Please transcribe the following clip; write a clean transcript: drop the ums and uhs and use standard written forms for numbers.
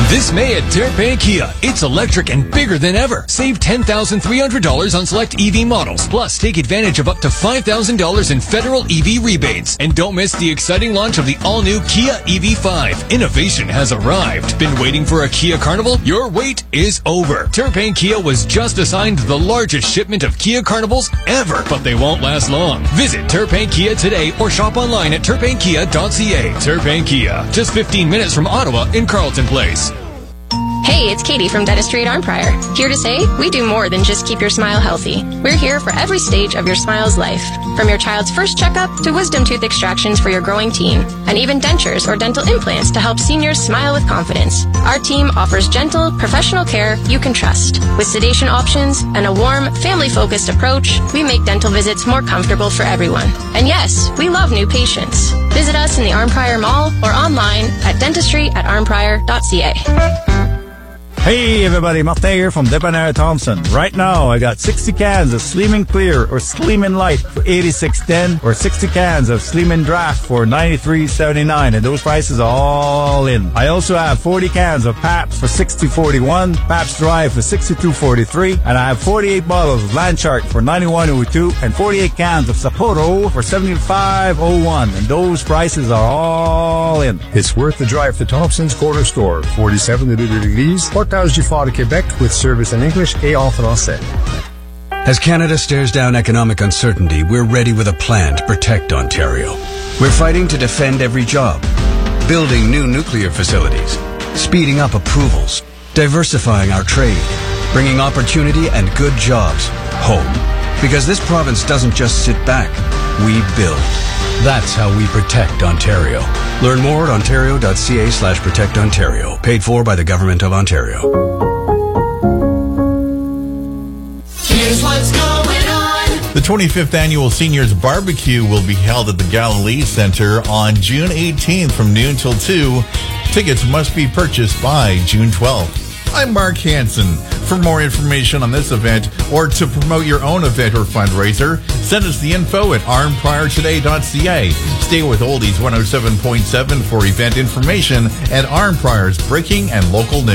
This May at Terrapin Kia, it's electric and bigger than ever. Save $10,300 on select EV models. Plus, take advantage of up to $5,000 in federal EV rebates. And don't miss the exciting launch of the all-new Kia EV5. Innovation has arrived. Been waiting for a Kia Carnival? Your wait is over. Terrapin Kia was just assigned the largest shipment of Kia Carnivals ever, but they won't last long. Visit Terrapin Kia today or shop online at terrapinkia.ca. Terrapin Kia, just 15 minutes from Ottawa in Carleton Place. Hey, it's Katie from Dentistry at Armprior. Here to say, we do more than just keep your smile healthy. We're here for every stage of your smile's life. From your child's first checkup to wisdom tooth extractions for your growing teen, and even dentures or dental implants to help seniors smile with confidence. Our team offers gentle, professional care you can trust. With sedation options and a warm, family-focused approach, we make dental visits more comfortable for everyone. And yes, we love new patients. Visit us in the Armprior Mall or online at dentistry@armprior.ca. Hey everybody, Martin here from Depanneur Thompson. Right now I got 60 cans of Slim Clear or Slim Light for $86.10 or 60 cans of Slim Draft for $93.79, and those prices are all in. I also have 40 cans of Pabst for $60.41, Pabst Dry for $62.43, and I have 48 bottles of Landshark for $91.02 and 48 cans of Sapporo for $75.01, and those prices are all in. It's worth the drive to Thompson's Corner Store, 47 de l'Église, Portage du Fort de Québec, with service in English et en français. As Canada stares down economic uncertainty, we're ready with a plan to protect Ontario. We're fighting to defend every job, building new nuclear facilities, speeding up approvals, diversifying our trade, bringing opportunity and good jobs home. Because this province doesn't just sit back, we build. That's how we protect Ontario. Learn more at ontario.ca/protectontario. Paid for by the Government of Ontario. Here's what's going on. The 25th Annual Seniors Barbecue will be held at the Galilee Center on June 18th from noon till 2. Tickets must be purchased by June 12th. I'm Mark Hansen. For more information on this event or to promote your own event or fundraiser, send us the info at armpriortoday.ca. Stay with Oldies 107.7 for event information and Armprior's breaking and local news.